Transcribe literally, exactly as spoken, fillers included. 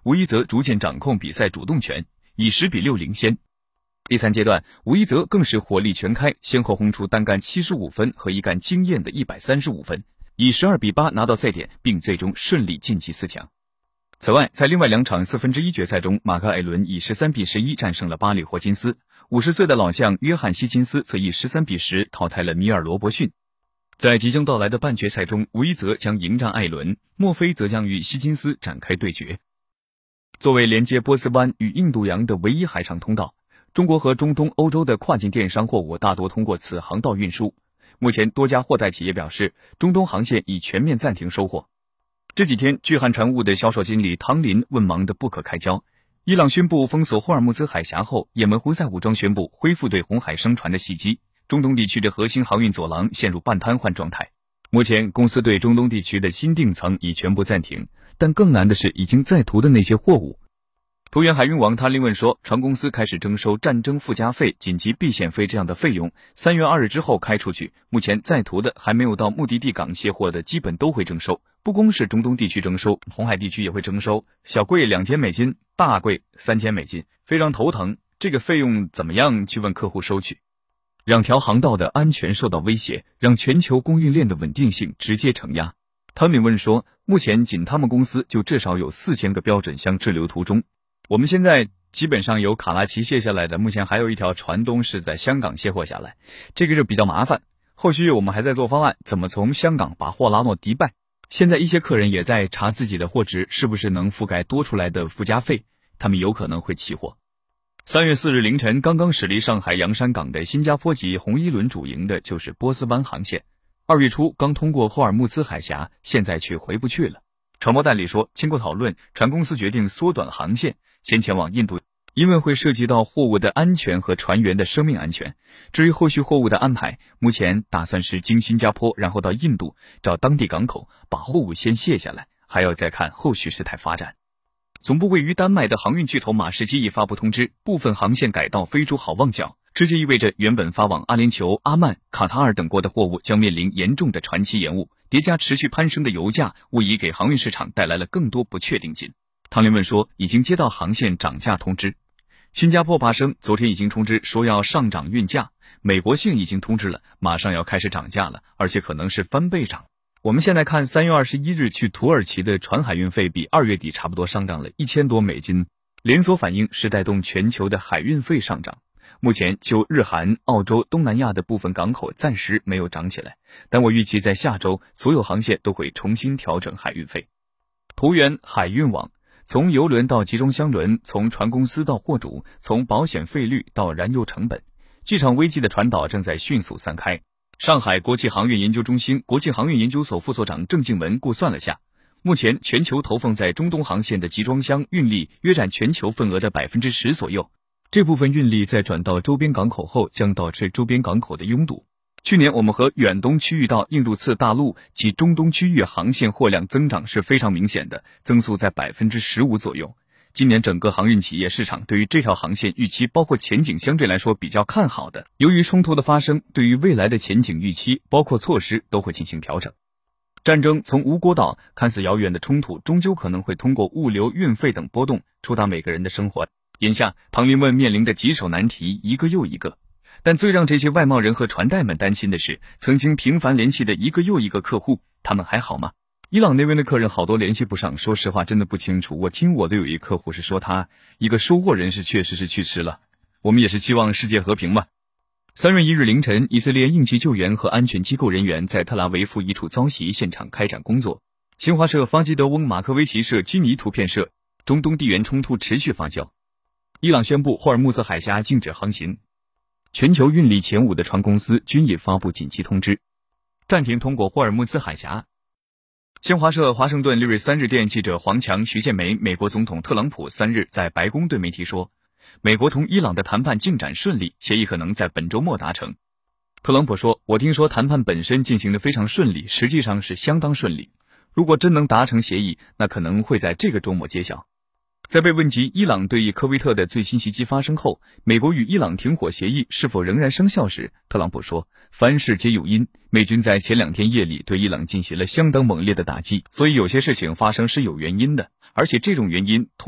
吴一泽逐渐掌控比赛主动权，以十比六领先。第三阶段，吴一泽更是火力全开，先后轰出单杆七十五分和一杆惊艳的一百三十五分，以十二比八拿到赛点，并最终顺利晋级四强。此外，在另外两场四分之一决赛中，马克·艾伦以十三比十一战胜了巴里·霍金斯，五十岁的老将约翰·希金斯则以十三比十淘汰了米尔·罗伯逊。在即将到来的半决赛中，吴一泽将迎战艾伦，墨菲则将与希金斯展开对决。作为连接波斯湾与印度洋的唯一海上通道，中国和中东欧洲的跨境电商货物大多通过此航道运输。目前多家货代企业表示，中东航线已全面暂停收货。这几天，巨汉船务的销售经理汤林问忙得不可开交。伊朗宣布封锁霍尔木兹海峡后，也门胡塞武装宣布恢复对红海商船的袭击，中东地区的核心航运走廊陷入半瘫痪状态。目前，公司对中东地区的新订层已全部暂停，但更难的是已经在途的那些货物。途源海运网他另问说，船公司开始征收战争附加费、紧急避险费这样的费用，三月二日之后开出去。目前在途的还没有到目的地港卸货的，基本都会征收。不光是中东地区征收，红海地区也会征收，小贵两千美金，大贵三千美金，非常头疼。这个费用怎么样去问客户收取？两条航道的安全受到威胁，让全球供应链的稳定性直接承压。汤敏问说，目前仅他们公司就至少有四千个标准箱滞留途中。我们现在基本上有卡拉奇卸下来的，目前还有一条船东是在香港卸货下来，这个就比较麻烦。后续我们还在做方案，怎么从香港把货拉到迪拜。现在一些客人也在查自己的货值是不是能覆盖多出来的附加费，他们有可能会起货。三月四日凌晨刚刚驶离上海洋山港的新加坡籍红一轮主营的就是波斯湾航线，二月初刚通过霍尔木兹海峡，现在却回不去了。传播代理说，经过讨论，船公司决定缩短航线，先前往印度，因为会涉及到货物的安全和船员的生命安全。至于后续货物的安排，目前打算是经新加坡，然后到印度，找当地港口把货物先卸下来，还要再看后续事态发展。总部位于丹麦的航运巨头马士基已发布通知，部分航线改到非洲好望角，直接意味着原本发往阿联酋、阿曼、卡塔尔等国的货物将面临严重的船期延误，叠加持续攀升的油价，无疑给航运市场带来了更多不确定性。汤林问说，已经接到航线涨价通知。新加坡巴生昨天已经通知说要上涨运价，美国信已经通知了，马上要开始涨价了，而且可能是翻倍涨。我们现在看三月二十一日去土耳其的船海运费比二月底差不多上涨了一千多美金，连锁反应是带动全球的海运费上涨。目前就日韩、澳洲、东南亚的部分港口暂时没有涨起来，但我预期在下周所有航线都会重新调整海运费。途源海运网，从邮轮到集装箱轮，从船公司到货主，从保险费率到燃油成本，这场危机的传导正在迅速散开。上海国际航运研究中心国际航运研究所副所长郑静文估算了下，目前全球投放在中东航线的集装箱运力约占全球份额的 百分之十 左右，这部分运力在转到周边港口后将导致周边港口的拥堵。去年我们和远东区域到印度次大陆及中东区域航线货量增长是非常明显的，增速在 百分之十五 左右。今年整个航运企业市场对于这条航线预期包括前景相对来说比较看好的，由于冲突的发生，对于未来的前景预期包括措施都会进行调整。战争从无国岛看似遥远的冲突，终究可能会通过物流、运费等波动触达每个人的生活。眼下唐林问面临的棘手难题一个又一个，但最让这些外贸人和船代们担心的是，曾经频繁联系的一个又一个客户，他们还好吗？伊朗那边的客人好多联系不上，说实话真的不清楚。我听我的有一客户是说，他一个收货人士确实是去世了。我们也是期望世界和平嘛。三月一日凌晨，以色列应急救援和安全机构人员在特拉维夫一处遭袭现场开展工作。新华社方基德翁马科维奇社基尼图片社，中东地缘冲突持续发酵。伊朗宣布霍尔木兹海峡禁止航行，全球运力前五的船公司均已发布紧急通知，暂停通过霍尔木兹海峡。新华社华盛顿六月三日电记者黄强、徐建梅，美国总统特朗普三日在白宫对媒体说，美国同伊朗的谈判进展顺利，协议可能在本周末达成。特朗普说，我听说谈判本身进行得非常顺利，实际上是相当顺利，如果真能达成协议，那可能会在这个周末揭晓。在被问及伊朗对科威特的最新袭击发生后，美国与伊朗停火协议是否仍然生效时，特朗普说，凡事皆有因，美军在前两天夜里对伊朗进行了相当猛烈的打击，所以有些事情发生是有原因的，而且这种原因